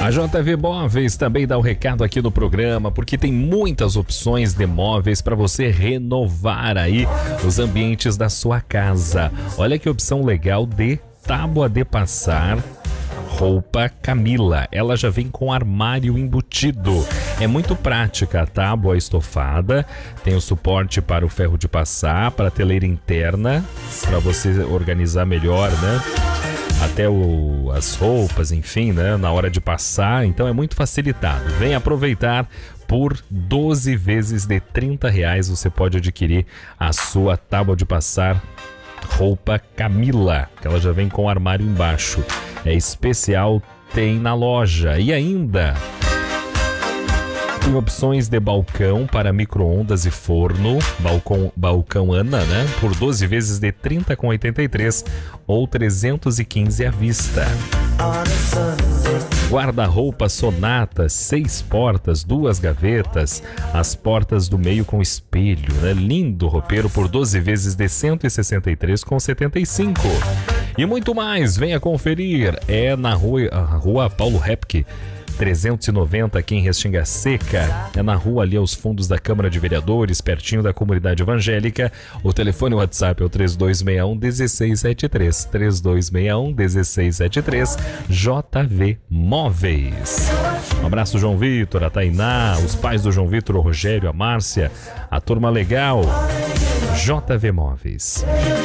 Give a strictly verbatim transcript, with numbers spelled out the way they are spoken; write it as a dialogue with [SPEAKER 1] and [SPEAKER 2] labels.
[SPEAKER 1] A J V Móveis também dá o recado aqui no programa, porque tem muitas opções de móveis para você renovar aí os ambientes da sua casa. Olha que opção legal de tábua de passar roupa Camila. Ela já vem com armário embutido. É muito prática a tábua estofada, tem o suporte para o ferro de passar, prateleira interna, para você organizar melhor, né? Até o, as roupas, enfim, né? Na hora de passar, então é muito facilitado. Vem aproveitar. Por doze vezes de trinta reais você pode adquirir a sua tábua de passar roupa Camila, que ela já vem com o armário embaixo. É especial, tem na loja. E ainda tem opções de balcão para micro-ondas e forno, balcão, balcão Ana, né? Por doze vezes de trinta com oitenta e três ou trezentos e quinze à vista. Guarda-roupa Sonata, seis portas, duas gavetas, as portas do meio com espelho, né? Lindo roupeiro por doze vezes de cento e sessenta e três com setenta e cinco. E muito mais, venha conferir. É na rua, rua Paulo Repke, trezentos e noventa aqui em Restinga Seca. É na rua ali aos fundos da Câmara de Vereadores, pertinho da comunidade evangélica. O telefone e o WhatsApp é o três dois seis um, um seis sete três. três dois seis um, um seis sete três. J V Móveis. Um abraço, João Vitor, a Tainá, os pais do João Vitor, o Rogério, a Márcia, a turma legal. J V Móveis.